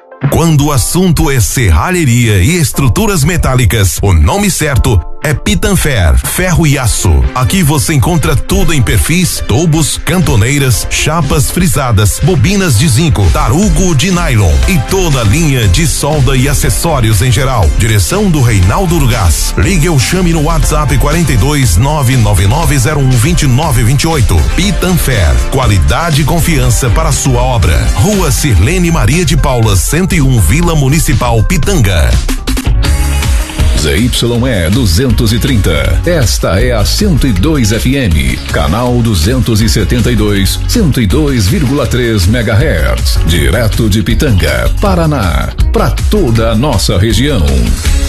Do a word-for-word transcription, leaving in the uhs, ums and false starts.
Quando o assunto é serralheria e estruturas metálicas, o nome certo é Pitanfer, ferro e aço. Aqui você encontra tudo em perfis, tubos, cantoneiras, chapas frisadas, bobinas de zinco, tarugo de nylon e toda a linha de solda e acessórios em geral. Direção do Reinaldo Urgás. Ligue ou chame no WhatsApp quarenta e dois, nove nove nove zero um, dois nove dois oito. Pitanfer, qualidade e confiança para a sua obra. Rua Sirlene Maria de Paula, cento e um, Vila Municipal, Pitanga. Z Y E duzentos e trinta. Esta é a cento e dois F M, canal duzentos e setenta e dois, cento e dois vírgula três megahertz, direto de Pitanga, Paraná, para toda a nossa região.